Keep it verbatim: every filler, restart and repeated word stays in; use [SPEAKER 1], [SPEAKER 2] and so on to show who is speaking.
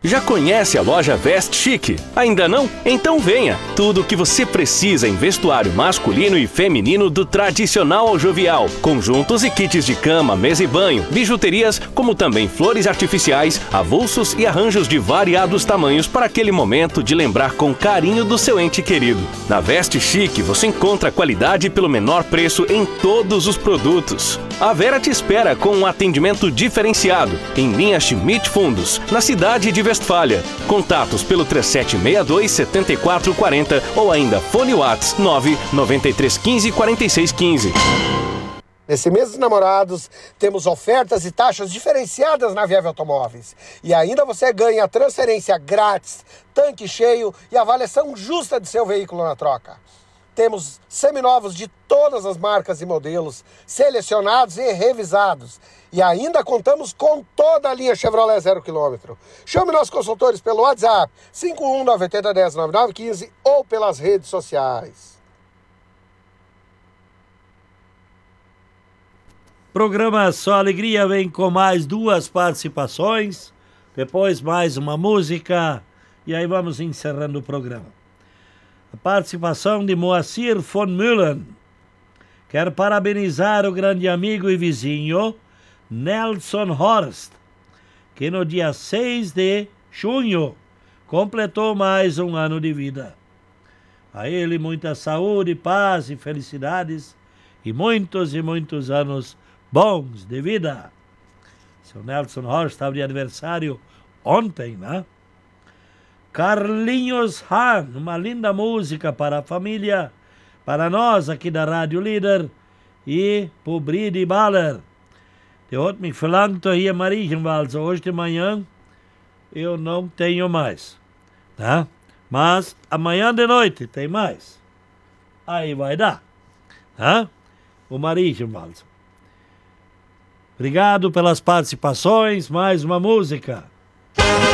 [SPEAKER 1] Já conhece a loja Vest Chic? Ainda não? Então venha! Tudo o que você precisa em vestuário masculino e feminino do tradicional ao jovial. Conjuntos e kits de cama, mesa e banho, bijuterias, como também flores artificiais, avulsos e arranjos de variados tamanhos para aquele momento de lembrar com carinho do seu ente querido. Na Vest Chic você encontra qualidade pelo menor preço em todos os produtos. A Vera te espera com um atendimento diferenciado em linha Schmidt Fundos, na cidade de Westfália. Contatos pelo três sete seis dois, sete quatro quatro zero ou ainda fone Whats nove nove três um cinco, quatro seis um cinco.
[SPEAKER 2] Nesse mês dos namorados, temos ofertas e taxas diferenciadas na Viave Automóveis. E ainda você ganha transferência grátis, tanque cheio e avaliação justa de seu veículo na troca. Temos seminovos de todas as marcas e modelos, selecionados e revisados. E ainda contamos com toda a linha Chevrolet zero quilômetro. Chame nossos consultores pelo WhatsApp cinco um nove oito zero, um zero nove nove um cinco ou pelas redes sociais.
[SPEAKER 3] Programa Só Alegria vem com mais duas participações, depois mais uma música e aí vamos encerrando o programa. A participação de Moacir von Müllen. Quero parabenizar o grande amigo e vizinho Nelson Horst, que no dia seis de junho completou mais um ano de vida. A ele muita saúde, paz e felicidades e muitos e muitos anos bons de vida. Seu Nelson Horst estava de aniversário ontem, né? Carlinhos Hahn, uma linda música para a família, para nós aqui da Rádio Líder e para o Bridi Baller. Der hat mich verlangt hier in Marienwald, hoje de manhã eu não tenho mais, tá? Mas amanhã de noite tem mais. Aí vai dar, tá? O Marienwald. Obrigado pelas participações, mais uma música.